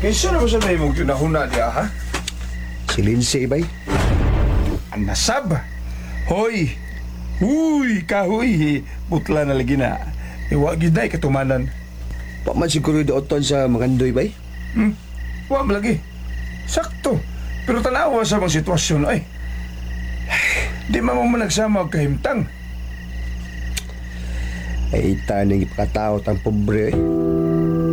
Kinsa na ba sa may mong ginahuna niya, ha? Si Lindsay, bay. Ang nasab. Hoy! Huy! Kahoy! Putla na lagi na. Iwag yun na katumanan. Pa man siguro dooton sa Magandoy, bay. Wag lagi. Sakto. Pero tanawa sa mga sitwasyon ay. Di man mo nagsama og kahimtang. Ay, tanong ipakatao tang pobre, eh.